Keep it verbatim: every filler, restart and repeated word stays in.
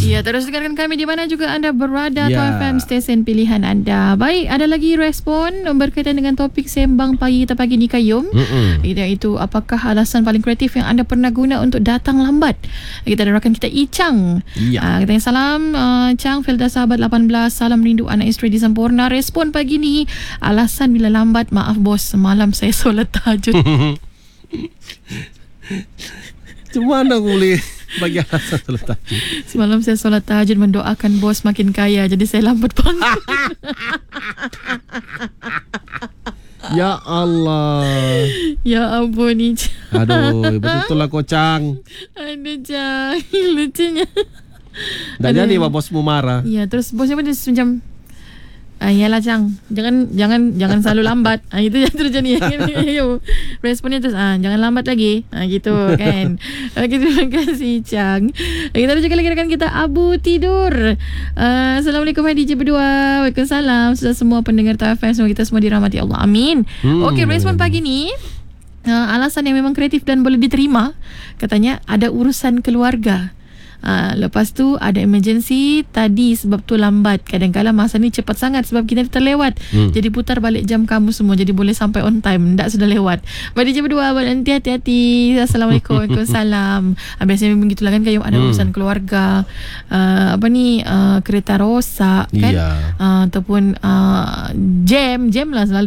Ya, terus dengarkan kami di mana juga anda berada. Ya. Toh F M, stesen pilihan anda. Baik, ada lagi respon berkaitan dengan topik sembang pagi kita pagi ni, Kayum. Mm-mm. Iaitu apakah alasan paling kreatif yang anda pernah guna untuk datang lambat. Kita ada rakan kita Icang. Ya. Uh, katanya salam uh, Chang, Felda sahabat lapan belas, salam rindu anak isteri di Sempurna. Respon pagi ni, alasan bila lambat, maaf bos, semalam saya solat tahajud. Cuma mana aku boleh bagi alasan solat tahajud? Semalam saya solat tahajud mendoakan bos makin kaya, jadi saya lambat bangun. Ya Allah. Ya ampun ni. Aduh, betul-betul lah kocang. Aduh Chang, lucunya. Dah jadi apa bosmu marah? Ya, terus bosnya pun dia macam, ah, iyalah Chang, jangan jangan jangan selalu lambat. Ah, itu yang terus jadi. Responnya terus, ah, jangan lambat lagi. Ah, gitu kan. Okey, terima kasih Chang. Kita ada juga lagi rekan kita Abu tidur. Uh, Assalamualaikum hai D J berdua. Waalaikumsalam. Sudah semua pendengar T F M, semoga kita semua dirahmati Allah. Amin. Hmm. Okey, respon pagi ni, uh, alasan yang memang kreatif dan boleh diterima, katanya ada urusan keluarga. Uh, lepas tu ada emergency tadi, sebab tu lambat. Kadang-kadang masa ni cepat sangat sebab kita terlewat. Hmm. Jadi putar balik jam kamu semua, jadi boleh sampai on time. Tak sudah lewat. Bagi je berdua, nanti hati-hati. Assalamualaikum. Waalaikumsalam. uh, Biasanya memang gitulah kan, kayu ada hmm. urusan keluarga, uh, apa ni, uh, kereta rosak kan, Ya. uh, ataupun uh, jam Jam lah selalu